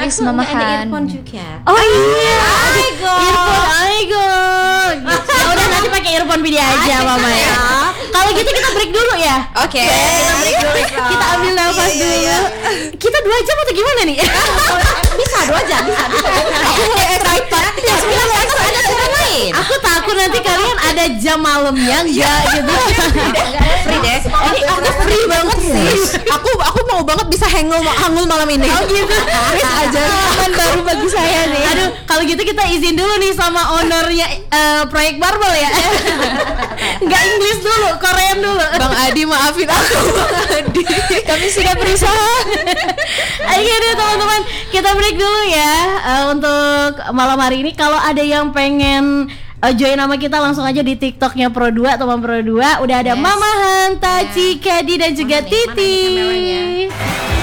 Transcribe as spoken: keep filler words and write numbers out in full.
Miss Aku Mama nggak ada Han. earphone juga. Oh iya, Aigo. earphone Aigo. Ya udah nanti pakai earphone video aja Mama ya. Kalau gitu kita break dulu ya. Oke. Kita break dulu. Kita ambil nafas Iya, dulu. iya, Kita dua jam atau gimana nih? Bisa dua jam, bisa. bisa. Aku mulai excited. Ya, sebenarnya kan ada cerita lain. Aku takut nanti kalian ada jam malamnya enggak gitu. Free deh. Ini aku free banget sih. Aku aku mau banget bisa hangul hangul malam ini. Oh gitu. Please aja. Teman baru bagi saya nih. Aduh, kalau gitu kita izin dulu nih sama ownernya eh, proyek Barbel ya. Enggak Inggris dulu, Korean dulu. Bang Adi maafin aku. Adi. Kami sudah berusaha. Ayo deh teman-teman, kita break dulu ya eh, untuk malam hari ini. Kalau ada yang pengen uh, join nama kita langsung aja di TikToknya Pro dua, teman Pro dua. Udah ada Yes. Mama Han, Taci, Kadi dan juga Mana nih? Mana Titi. nih kameranya?